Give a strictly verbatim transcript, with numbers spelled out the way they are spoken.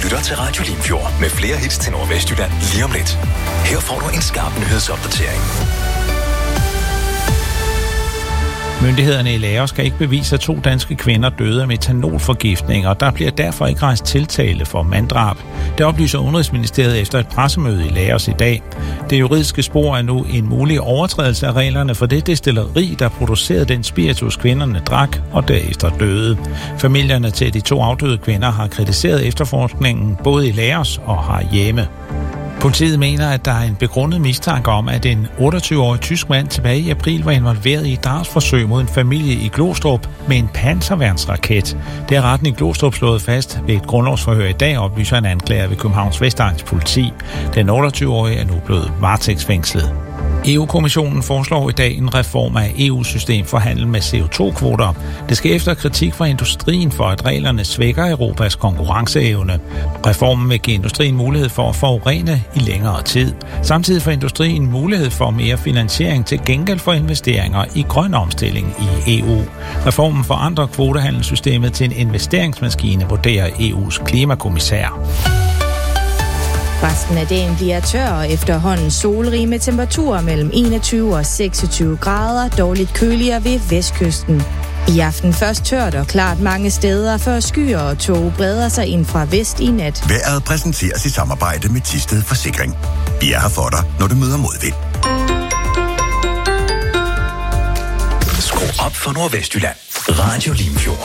lytter til Radio Limfjord med flere hits til Nordvestjylland lige om lidt. Her får du en skarp nyhedsopdatering. Myndighederne i Laos skal ikke bevise, at to danske kvinder døde af metanolforgiftning, og der bliver derfor ikke rejst tiltale for manddrab. Det oplyser Udenrigsministeriet efter et pressemøde i Laos i dag. Det juridiske spor er nu en mulig overtrædelse af reglerne for det destilleri, der producerede den spiritus, kvinderne drak og derefter døde. Familierne til de to afdøde kvinder har kritiseret efterforskningen både i Laos og herhjemme. Politiet mener, at der er en begrundet mistanke om, at en otteogtyve-årig tysk mand tilbage i april var involveret i et drabsforsøg mod en familie i Glostrup med en panserværnsraket. Det er retten i Glostrup slået fast ved et grundlovsforhør i dag, oplyser en anklager ved Københavns Vestegns politi. Den otteogtyve-årige er nu blevet varetægtsfængslet. E U-kommissionen foreslår i dag en reform af E U-system for handel med C O to kvoter. Det sker efter kritik fra industrien for, at reglerne svækker Europas konkurrenceevne. Reformen vil give industrien mulighed for at forurene i længere tid. Samtidig får industrien mulighed for mere finansiering til gengæld for investeringer i grøn omstilling i E U. Reformen forandrer kvotehandelssystemet til en investeringsmaskine, vurderer E U's klimakommissær. Resten af dagen bliver tør og efterhånden solrig med temperaturer mellem enogtyve og seksogtyve grader, dårligt køligere ved vestkysten. I aften først tørt og klart mange steder, før skyer og tåge breder sig ind fra vest i nat. Vejret præsenteres i samarbejde med Thisted Forsikring. Vi er her for dig, når du møder modvind. Skru op for Nordvestjylland. Radio Limfjord.